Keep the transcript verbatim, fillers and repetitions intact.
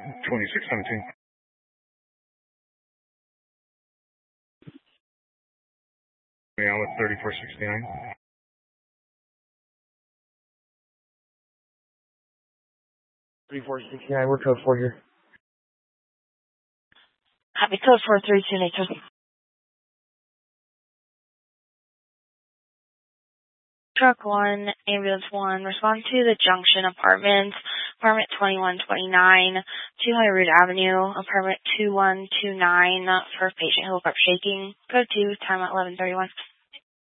twenty-six seventeen. Yeah, with thirty-four sixty-nine. thirty-four sixty-nine, we're code four here. Copy code four three two eight two. Truck one, ambulance one, respond to the Junction Apartments, apartment twenty-one twenty-nine, two High Root Avenue, apartment two one two nine, first patient who woke up shaking. Code two, time at eleven thirty-one.